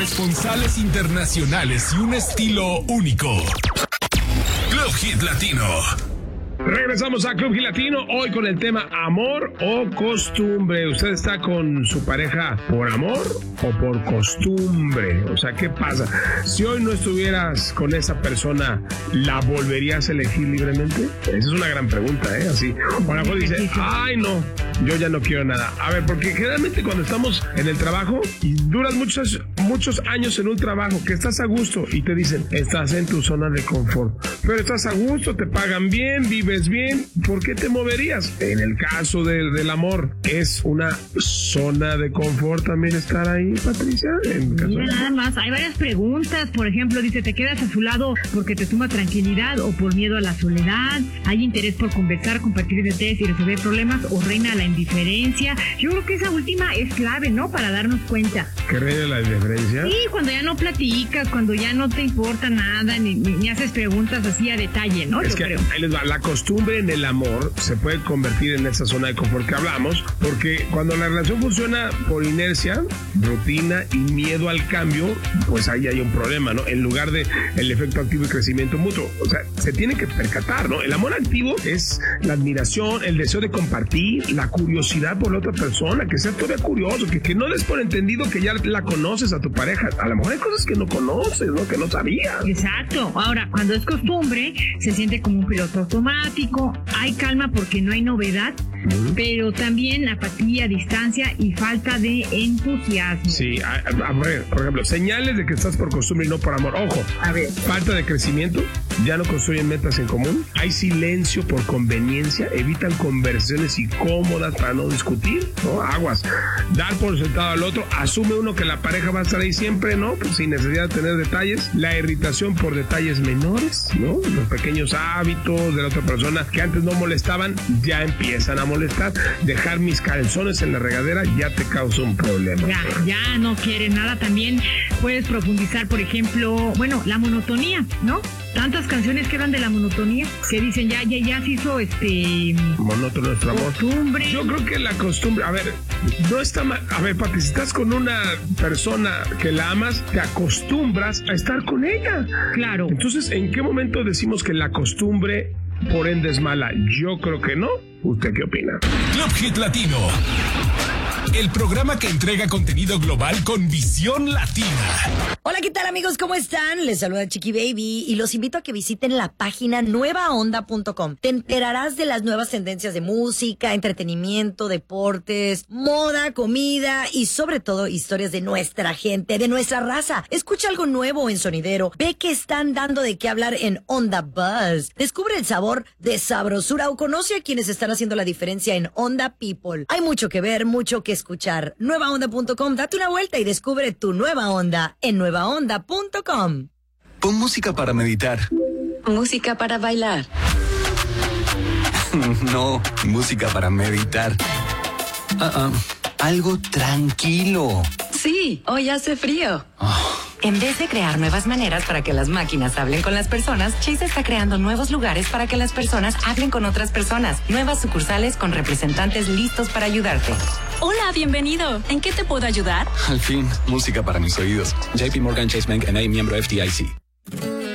Responsales internacionales y un estilo único. Club Hit Latino. Regresamos a Club Hit Latino, hoy con el tema amor o costumbre. ¿Usted está con su pareja por amor o por costumbre? O sea, ¿qué pasa? Si hoy no estuvieras con esa persona, ¿la volverías a elegir libremente? Esa es una gran pregunta, ¿eh? Así. O a lo mejor dice, ay no, yo ya no quiero nada. A ver, porque generalmente cuando estamos en el trabajo y duras muchos años en un trabajo, que estás a gusto y te dicen, estás en tu zona de confort, pero estás a gusto, te pagan bien, vives bien, ¿por qué te moverías? En el caso del amor, ¿es una zona de confort también estar ahí, Patricia? Mira, nada más, hay varias preguntas. Por ejemplo, dice, ¿te quedas a su lado porque te suma tranquilidad o por miedo a la soledad? ¿Hay interés por conversar, compartir detalles y resolver problemas o reina la indiferencia? Yo creo que esa última es clave, ¿no? Para darnos cuenta. ¿Qué reina la indiferencia? Sí, cuando ya no platicas, cuando ya no te importa nada, ni haces preguntas así a detalle, ¿no? Es que ahí les va, la costumbre en el amor se puede convertir en esa zona de confort que hablamos, porque cuando la relación funciona por inercia, rutina y miedo al cambio, pues ahí hay un problema, ¿no? En lugar de el efecto activo y crecimiento mutuo. O sea, se tiene que percatar, ¿no? El amor activo es la admiración, el deseo de compartir, la curiosidad por la otra persona, que sea todavía curioso, que no des por entendido que ya la conoces a tu pareja. A lo mejor hay cosas que no conoces, ¿no? Que no sabías. Exacto. Ahora, cuando es costumbre, se siente como un piloto automático, hay calma porque no hay novedad, pero también apatía, distancia y falta de entusiasmo. Sí, a ver, por ejemplo, señales de que estás por costumbre y no por amor. Ojo, a ver, falta de crecimiento, ya no construyen metas en común, hay silencio por conveniencia, evitan conversaciones incómodas para no discutir, ¿no? Aguas, dar por sentado al otro, asume uno que la pareja va a estar ahí siempre, ¿no? Pues sin necesidad de tener detalles, la irritación por detalles menores, ¿no? Los pequeños hábitos de la otra persona que antes no molestaban, ya empiezan a molestar. Dejar mis calzones en la regadera ya te causa un problema. Ya no quiere nada. También puedes profundizar, por ejemplo, bueno, la monotonía, ¿no? Tantas canciones que hablan de la monotonía, que dicen ya se hizo monótono nuestro amor. Costumbre. Yo creo que la costumbre, a ver, no está mal. A ver, Pati, si estás con una persona que la amas, te acostumbras a estar con ella. Claro. Entonces, ¿en qué momento decimos que la costumbre, por ende, es mala? Yo creo que no. ¿Usted qué opina? Club Hit Latino. El programa que entrega contenido global con visión latina. Hola, ¿qué tal, amigos? ¿Cómo están? Les saluda Chiqui Baby y los invito a que visiten la página nuevaonda.com. Te enterarás de las nuevas tendencias de música, entretenimiento, deportes, moda, comida y sobre todo historias de nuestra gente, de nuestra raza. Escucha algo nuevo en Sonidero. Ve que están dando de qué hablar en Onda Buzz. Descubre el sabor de sabrosura o conoce a quienes están haciendo la diferencia en Onda People. Hay mucho que ver, mucho que escuchar. Nuevaonda.com, date una vuelta y descubre tu nueva onda en nuevaonda.com. Pon música para meditar. Música para bailar. No, música para meditar. Algo tranquilo. Sí, hoy hace frío. En vez de crear nuevas maneras para que las máquinas hablen con las personas, Chase está creando nuevos lugares para que las personas hablen con otras personas. Nuevas sucursales con representantes listos para ayudarte. Hola, bienvenido. ¿En qué te puedo ayudar? Al fin, música para mis oídos. JP Morgan Chase Bank N.A., miembro FDIC.